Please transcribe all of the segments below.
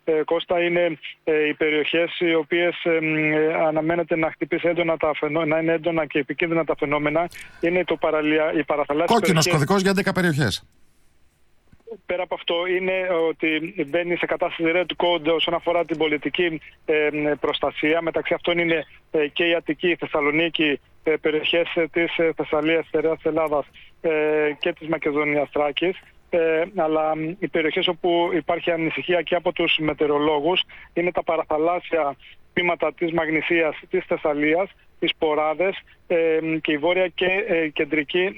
Κώστα, είναι οι περιοχές οι οποίες αναμένεται να χτυπήσει έντονα να είναι έντονα και επικίνδυνα τα φαινόμενα. Είναι οι παραθαλάσσιες. Κόκκινος κωδικός για 10 περιοχές. Πέρα από αυτό, είναι ότι μπαίνει σε κατάσταση red code όσον αφορά την πολιτική προστασία. Μεταξύ αυτών είναι και η Αττική, η Θεσσαλονίκη, περιοχές της Θεσσαλίας, της Ελλάδας και της Μακεδονίας Θράκης. Αλλά οι περιοχές όπου υπάρχει ανησυχία και από τους μετεωρολόγους είναι τα παραθαλάσσια τμήματα της Μαγνησίας, της Θεσσαλίας, οι Σποράδες και η βόρεια και κεντρική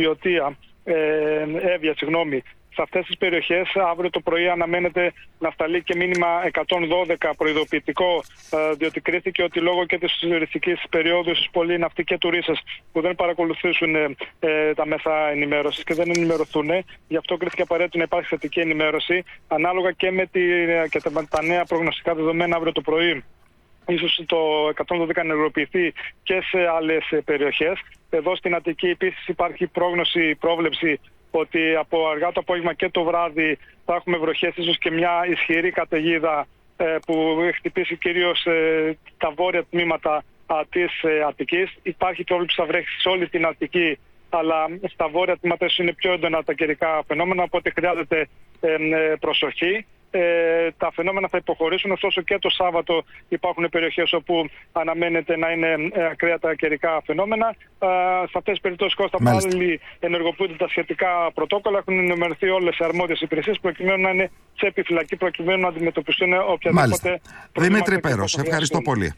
Εύβοια. Σε αυτές τις περιοχές αύριο το πρωί αναμένεται να σταλεί και μήνυμα 112 προειδοποιητικό, διότι κρίθηκε ότι λόγω και της τουριστικής περίοδου πολλοί ναυτικοί και τουρίστες που δεν παρακολουθήσουν τα μέσα ενημέρωσης και δεν ενημερωθούν, γι' αυτό κρίθηκε απαραίτητο να υπάρχει θετική ενημέρωση, ανάλογα και με τα νέα προγνωστικά δεδομένα αύριο το πρωί. Ίσως το 112 ενεργοποιηθεί και σε άλλες περιοχές. Εδώ στην Αττική επίσης υπάρχει πρόβλεψη ότι από αργά το απόγευμα και το βράδυ θα έχουμε βροχές, ίσως και μια ισχυρή καταιγίδα που χτυπήσει κυρίως τα βόρεια τμήματα της Αττικής. Υπάρχει πρόβλεψη θα βρέχει σε όλη την Αττική, αλλά στα βόρεια τμήματα είναι πιο έντονα τα καιρικά φαινόμενα, οπότε χρειάζεται προσοχή. Τα φαινόμενα θα υποχωρήσουν, ωστόσο και το Σάββατο υπάρχουν περιοχές όπου αναμένεται να είναι ακραία τα καιρικά φαινόμενα. Σε αυτές τις περιπτώσεις, Κώστα, πάλι ενεργοποιούνται τα σχετικά πρωτόκολλα. Έχουν ενημερωθεί όλες οι αρμόδιες υπηρεσίες προκειμένου να είναι σε επιφυλακή, προκειμένου να αντιμετωπιστούν οποιαδήποτε. Δημήτρη Πέρος, ευχαριστώ πολύ.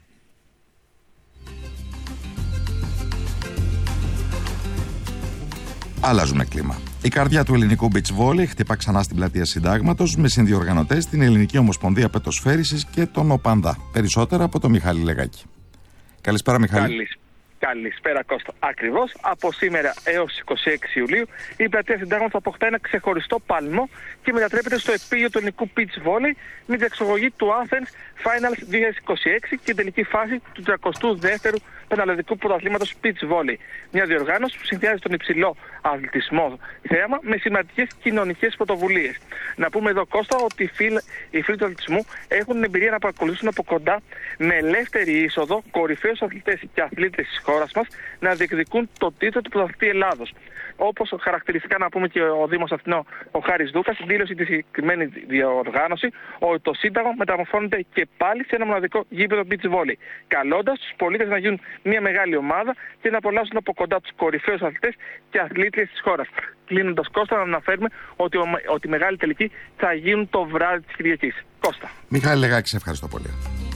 Αλλάζουμε κλίμα. Η καρδιά του ελληνικού beach volley χτυπά ξανά στην πλατεία Συντάγματος με συνδιοργανωτές την Ελληνική Ομοσπονδία Πετοσφαίρισης και τον ΟΠΑΝΔΑ. Περισσότερα από τον Μιχάλη Λεγάκη. Καλησπέρα, Μιχάλη. Καλησπέρα, Κώστα. Ακριβώς από σήμερα έως 26 Ιουλίου η πλατεία Συντάγματος αποκτά ένα ξεχωριστό παλμό και μετατρέπεται στο επίγειο του ελληνικού beach volley με την εξαγωγή του Athens Finals 2026 και την τελική φάση του 32ου Πανελλαδικού Πρωταθλήματος beach volley. Μια διοργάνωση που συνδυάζει τον υψηλό αθλητισμό θέαμα με σημαντικές κοινωνικές πρωτοβουλίες. Να πούμε εδώ, Κώστα, ότι οι φίλοι του αθλητισμού έχουν την εμπειρία να παρακολουθήσουν από κοντά με ελεύθερη είσοδο κορυφαίους αθλητές και αθλήτες της χώρας μας να διεκδικούν το τίτλο του Πρωταθλητή Ελλάδος. Όπως χαρακτηριστικά να πούμε και ο Δήμος Αθηνών, ο Χάρης Δούκας, δήλωσε τη συγκεκριμένη διοργάνωση ότι το Σύνταγμα μεταμορφώνεται και πάλι σε ένα μοναδικό γήπεδο beach volley, καλώντας τους πολίτες να γίνουν μια μεγάλη ομάδα και να απολαύσουν από κοντά τους κορυφαίους αθλητές και αθλήτριες της χώρας. Κλείνοντας, Κώστα, να αναφέρουμε ότι οι μεγάλοι τελικοί θα γίνουν το βράδυ της Κυριακής. Κώστα. Μιχάλη Λεγάκη, σε ευχαριστώ πολύ.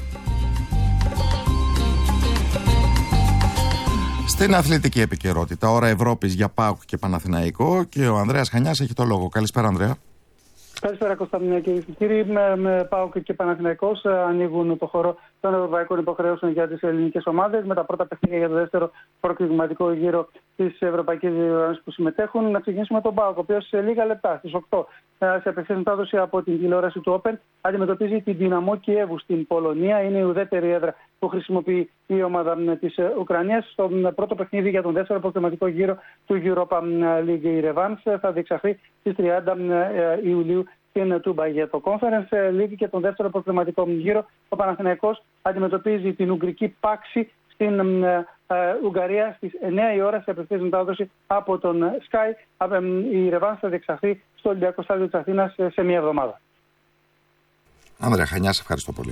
Στην αθλητική επικαιρότητα, ώρα Ευρώπης για ΠΑΟΚ και Παναθηναϊκό, και ο Ανδρέας Χανιάς έχει το λόγο. Καλησπέρα, Ανδρέα. Καλησπέρα, Κώστα. Κυρίες και κύριοι, με ΠΑΟΚ και Παναθηναϊκός ανοίγουν το χώρο των ευρωπαϊκών υποχρεώσεων για τις ελληνικές ομάδες με τα πρώτα παιχνίδια για το δεύτερο προκριματικό γύρο της Ευρωπαϊκής Διοργάνωσης που συμμετέχουν. Να ξεκινήσουμε με τον ΠΑΟΚ, ο οποίος σε λίγα λεπτά, στις 8, σε απευθείας μετάδοση από την τηλεόραση του Open, αντιμετωπίζει την Δυναμό Κιέβου στην Πολωνία. Είναι η ουδέτερη έδρα που χρησιμοποιεί η ομάδα της Ουκρανίας. Στο πρώτο παιχνίδι για τον δεύτερο προκριματικό γύρο του Europa League, η Revanche θα διεξαχθεί στις 30 Ιουλίου στην Τούμπα. Για το Conference League και τον δεύτερο προκριματικό γύρο, ο Παναθηναϊκός αντιμετωπίζει την Ουγγρική Πάξη στην Ουγγαρία στις 9 η ώρα σε απευθείας μετάδοση από τον Sky. Η Revanche θα διεξαχθεί στο Ολυμπιακό Στάδιο της Αθήνας σε μία εβδομάδα. Ανδρέα Χανιά, ευχαριστώ πολύ.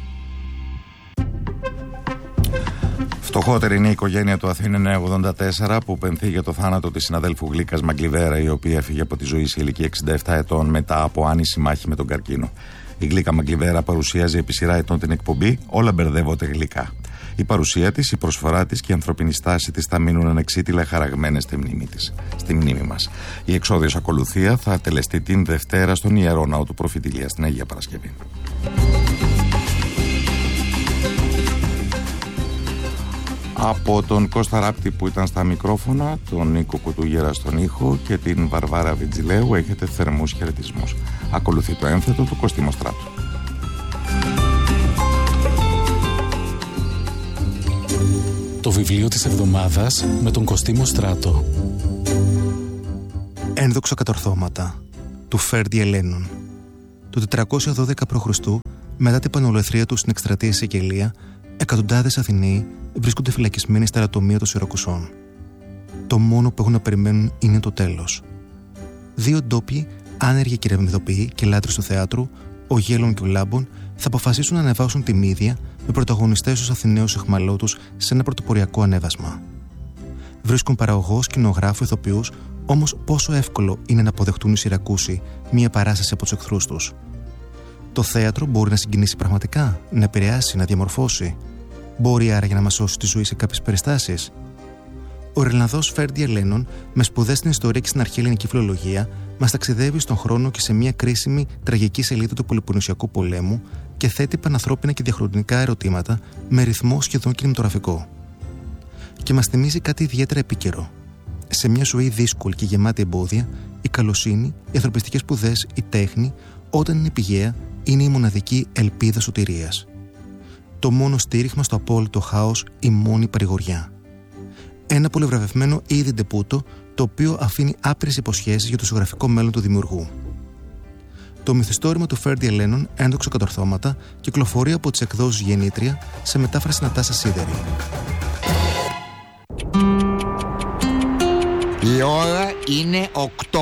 Φτωχότερη είναι η οικογένεια του Αθήνου 984 που πενθεί για το θάνατο της συναδέλφου Γλίκας Μαγκλιβέρα, η οποία έφυγε από τη ζωή σε ηλικία 67 ετών μετά από άνηση μάχη με τον καρκίνο. Η Γλίκα Μαγκλιβέρα παρουσίαζε επί σειρά ετών την εκπομπή «Όλα μπερδεύονται γλυκά». Η παρουσία της, η προσφορά της και η ανθρωπινή στάση της θα μείνουν ανεξίτηλα χαραγμένες στη μνήμη μας. Η εξόδιος ακολουθία θα τελεστεί την Δευτέρα στον Ιερό Ναό του Προφητηλία στην Αγία Παρασκευή. Από τον Κώστα Ράπτη που ήταν στα μικρόφωνα, τον Νίκο Κουτούγερα στον ήχο και την Βαρβάρα Βιτζιλέου έχετε θερμούς χαιρετισμούς. Ακολουθεί το ένθετο του Κωστή Μοστράτου. Το βιβλίο της εβδομάδας με τον Κωστή Μοστράτο. Ένδοξα κατορθώματα του Φέρντι Ελένων. Το 412 π.Χ., μετά την πανολοεθρία του στην εκστρατεία Σικελία, εκατοντάδες Αθηναίοι βρίσκονται φυλακισμένοι στα λατομεία των Σιρακουσών. Το μόνο που έχουν να περιμένουν είναι το τέλος. Δύο ντόπιοι, άνεργοι κυρεμιδοποιοί και λάτρεις του θεάτρου, ο Γέλων και ο Λάμπων, θα αποφασίσουν να ανεβάσουν τη Μύδια με πρωταγωνιστές τους Αθηναίους αιχμαλώτους σε ένα πρωτοποριακό ανέβασμα. Βρίσκουν παραγωγό, σκηνογράφο, ηθοποιούς, όμως πόσο εύκολο είναι να αποδεχτούν οι Σιρακούσοι μία παράσταση από τους εχθρούς τους. Το θέατρο μπορεί να συγκινήσει πραγματικά, να επηρεάσει, να διαμορφώσει. Μπορεί άραγε να μας σώσει τη ζωή σε κάποιες περιστάσεις. Ο Ιρλανδός Φέρντι Λένον, με σπουδές στην ιστορία και στην αρχαία ελληνική φιλολογία, μας ταξιδεύει στον χρόνο και σε μια κρίσιμη τραγική σελίδα του Πελοποννησιακού πολέμου και θέτει πανανθρώπινα και διαχρονικά ερωτήματα με ρυθμό σχεδόν κινηματογραφικό. Και μας θυμίζει κάτι ιδιαίτερα επίκαιρο. Σε μια ζωή δύσκολη και γεμάτη εμπόδια, η καλοσύνη, οι ανθρωπιστικές σπουδές, η τέχνη, όταν είναι πηγαία, είναι η μοναδική ελπίδα σωτηρίας. Το μόνο στήριγμα στο απόλυτο χάος, η μόνη παρηγοριά. Ένα πολυβραβευμένο ήδη ντεπούτο, το οποίο αφήνει άπειρες υποσχέσεις για το ζωγραφικό μέλλον του δημιουργού. Το μυθιστόρημα του Φέρντι Λένον, Ένδοξα κατορθώματα, κυκλοφορεί από τις εκδόσεις Γεννήτρια σε μετάφραση Νατάσα Σίδερη. Η ώρα είναι 8.